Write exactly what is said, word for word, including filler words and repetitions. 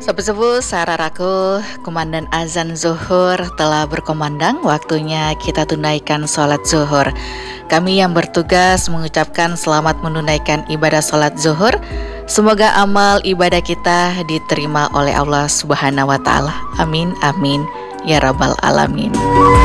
Sepuh-sepuh sararaku, kumandang azan zuhur telah berkumandang, waktunya kita tunaikan sholat zuhur. Kami yang bertugas mengucapkan selamat menunaikan ibadah sholat zuhur. Semoga amal ibadah kita diterima oleh Allah Subhanahu wa Ta'ala. Amin, amin, ya Rabbal Alamin.